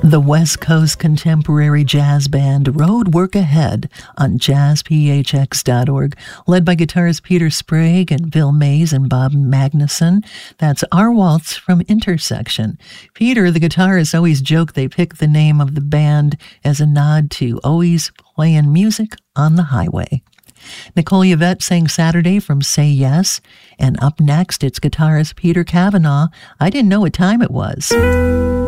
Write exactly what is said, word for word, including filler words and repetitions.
The West Coast contemporary jazz band Road Work Ahead on jazz p h x dot org, led by guitarist Peter Sprague and Bill Mays and Bob Magnuson. That's Our Waltz from Intersection. Peter, the guitarist, always joked they picked the name of the band as a nod to always playing music on the highway. Nicole Yvette sang Saturday from Say Yes. And up next, it's guitarist Peter Cavanaugh. I didn't know what time it was.